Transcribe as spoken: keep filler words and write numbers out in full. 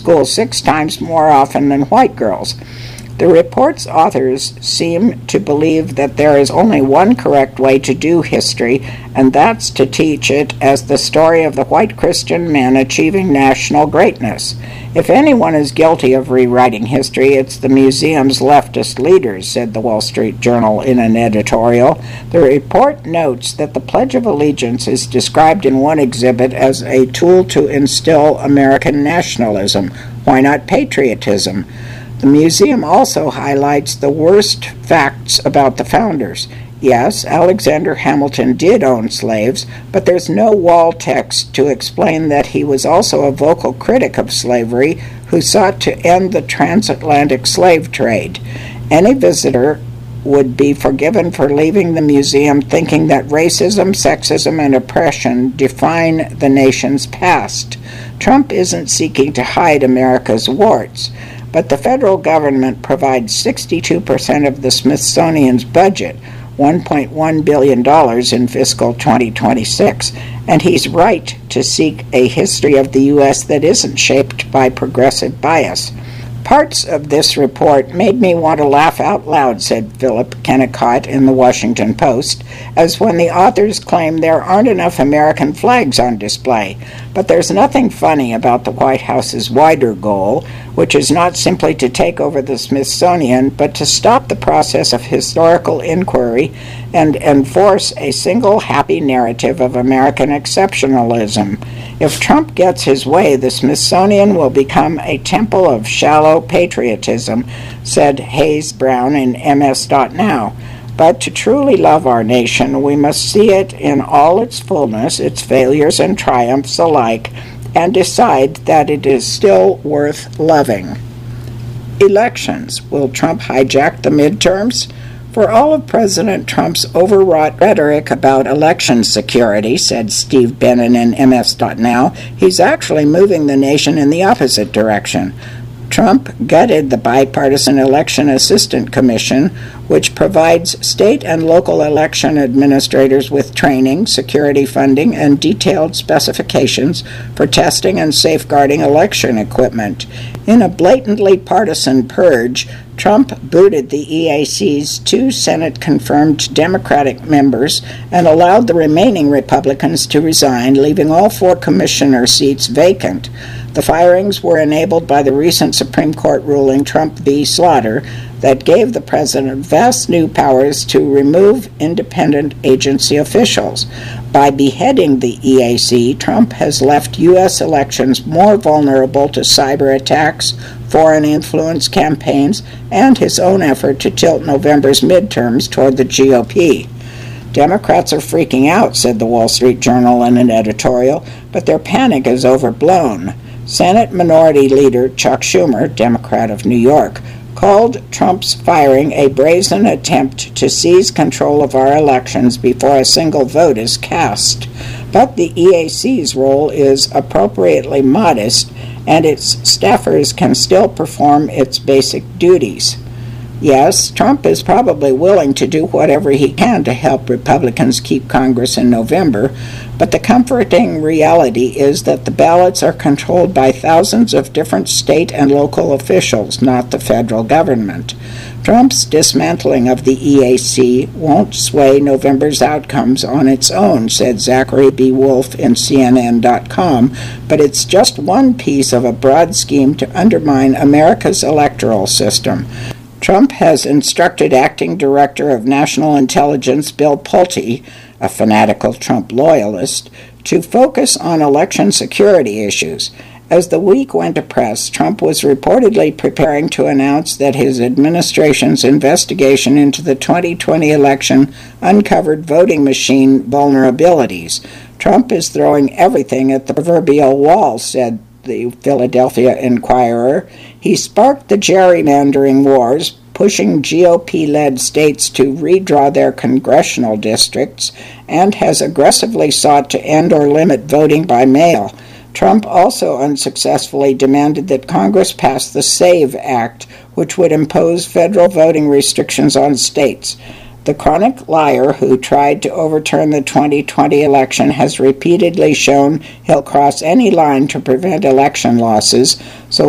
school six times more often than white girls. The report's authors seem to believe that there is only one correct way to do history, and that's to teach it as the story of the white Christian men achieving national greatness. If anyone is guilty of rewriting history, it's the museum's leftist leaders, said the Wall Street Journal in an editorial. The report notes that the Pledge of Allegiance is described in one exhibit as a tool to instill American nationalism. Why not patriotism? The museum also highlights the worst facts about the founders. Yes, Alexander Hamilton did own slaves, but there's no wall text to explain that he was also a vocal critic of slavery who sought to end the transatlantic slave trade. Any visitor would be forgiven for leaving the museum thinking that racism, sexism, and oppression define the nation's past. Trump isn't seeking to hide America's warts, but the federal government provides sixty-two percent of the Smithsonian's budget, one point one billion dollars in fiscal twenty twenty-six, and he's right to seek a history of the U S that isn't shaped by progressive bias. Parts of this report made me want to laugh out loud, said Philip Kennicott in the Washington Post, as when the authors claim there aren't enough American flags on display. But there's nothing funny about the White House's wider goal, which is not simply to take over the Smithsonian, but to stop the process of historical inquiry and enforce a single happy narrative of American exceptionalism. If Trump gets his way, the Smithsonian will become a temple of shallow patriotism, said Hayes Brown in M S dot now. But to truly love our nation, we must see it in all its fullness, its failures and triumphs alike, and decide that it is still worth loving. Elections. Will Trump hijack the midterms? For all of President Trump's overwrought rhetoric about election security, said Steve Bannon in M S dot now, he's actually moving the nation in the opposite direction. Trump gutted the Bipartisan Election Assistance Commission, which provides state and local election administrators with training, security funding, and detailed specifications for testing and safeguarding election equipment. In a blatantly partisan purge, Trump booted the E A C's two Senate-confirmed Democratic members and allowed the remaining Republicans to resign, leaving all four commissioner seats vacant. The firings were enabled by the recent Supreme Court ruling Trump v. Slaughter that gave the president vast new powers to remove independent agency officials. By beheading the E A C, Trump has left U S elections more vulnerable to cyber attacks, foreign influence campaigns, and his own effort to tilt November's midterms toward the G O P. Democrats are freaking out, said the Wall Street Journal in an editorial, but their panic is overblown. Senate Minority Leader Chuck Schumer, Democrat of New York, called Trump's firing a brazen attempt to seize control of our elections before a single vote is cast. But the E A C's role is appropriately modest, and its staffers can still perform its basic duties. Yes, Trump is probably willing to do whatever he can to help Republicans keep Congress in November, but the comforting reality is that the ballots are controlled by thousands of different state and local officials, not the federal government. Trump's dismantling of the E A C won't sway November's outcomes on its own, said Zachary B. Wolf in C N N dot com, but it's just one piece of a broad scheme to undermine America's electoral system. Trump has instructed Acting Director of National Intelligence Bill Pulte, a fanatical Trump loyalist, to focus on election security issues. As the week went to press, Trump was reportedly preparing to announce that his administration's investigation into the twenty twenty election uncovered voting machine vulnerabilities. Trump is throwing everything at the proverbial wall, said the Philadelphia Inquirer. He sparked the gerrymandering wars, pushing G O P-led states to redraw their congressional districts, and has aggressively sought to end or limit voting by mail. Trump also unsuccessfully demanded that Congress pass the SAVE Act, which would impose federal voting restrictions on states. The chronic liar who tried to overturn the twenty twenty election has repeatedly shown he'll cross any line to prevent election losses, so